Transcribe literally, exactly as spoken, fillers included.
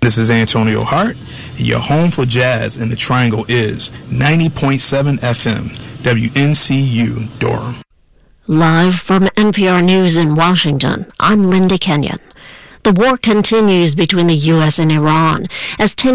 This is Antonio Hart. Your home for jazz in the Triangle is ninety point seven F M, W N C U, Durham. Live from N P R News in Washington, I'm Linda Kenyon. The war continues between the U S and Iran as tensions